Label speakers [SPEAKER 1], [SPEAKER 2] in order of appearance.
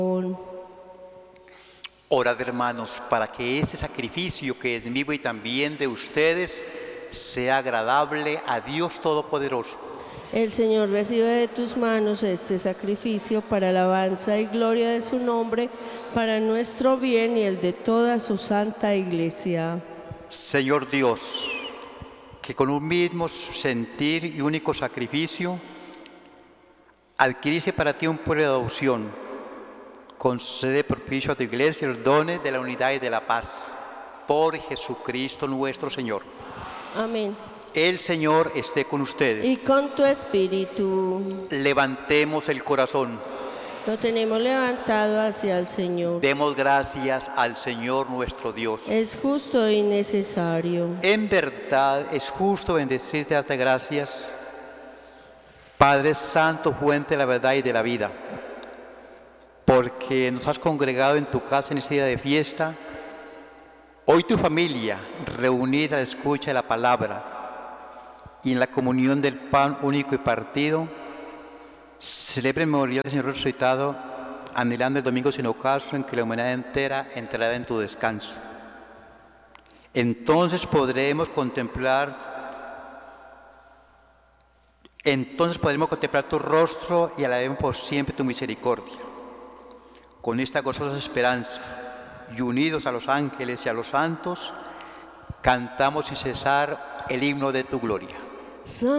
[SPEAKER 1] Orad, hermanos, para que este sacrificio que es mío y también de ustedes sea agradable a Dios Todopoderoso.
[SPEAKER 2] El Señor recibe de tus manos este sacrificio para alabanza y gloria de su nombre, para nuestro bien y el de toda su santa iglesia.
[SPEAKER 1] Señor Dios, que con un mismo sentir y único sacrificio adquiriste para ti un pueblo de adopción, concede propicio a tu iglesia los dones de la unidad y de la paz. Por Jesucristo nuestro Señor.
[SPEAKER 2] Amén.
[SPEAKER 1] El Señor esté con ustedes.
[SPEAKER 2] Y con tu espíritu.
[SPEAKER 1] Levantemos el corazón.
[SPEAKER 2] Lo tenemos levantado hacia el Señor.
[SPEAKER 1] Demos gracias al Señor nuestro Dios.
[SPEAKER 2] Es justo y necesario.
[SPEAKER 1] En verdad es justo bendecirte y darte gracias, Padre Santo, fuente de la verdad y de la vida, porque nos has congregado en tu casa en este día de fiesta. Hoy tu familia, reunida a la escucha de la palabra y en la comunión del pan único y partido, celebra el memorial del Señor resucitado, anhelando el domingo sin ocaso en que la humanidad entera entrará en tu descanso. Entonces podremos contemplar tu rostro y alabaremos por siempre tu misericordia. Con esta gozosa esperanza y unidos a los ángeles y a los santos, cantamos sin cesar el himno de tu gloria.